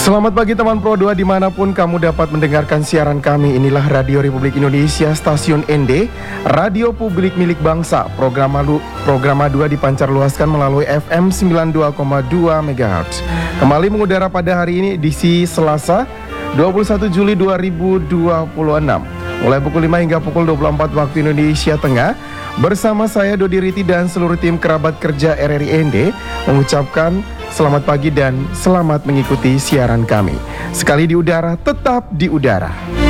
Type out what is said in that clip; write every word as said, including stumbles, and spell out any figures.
Selamat pagi teman Pro dua dimanapun kamu dapat mendengarkan siaran kami. Inilah Radio Republik Indonesia, Stasiun N D, Radio Publik Milik Bangsa. Program Malu, Program A dua dipancar luaskan melalui F M sembilan puluh dua koma dua megahertz. Kembali mengudara pada hari ini edisi Selasa dua puluh satu Juli dua ribu dua puluh enam. Mulai pukul lima hingga pukul dua puluh empat waktu Indonesia Tengah. Bersama saya Dodi Riti dan seluruh tim kerabat kerja R R I N D mengucapkan selamat pagi dan selamat mengikuti siaran kami. Sekali di udara, tetap di udara.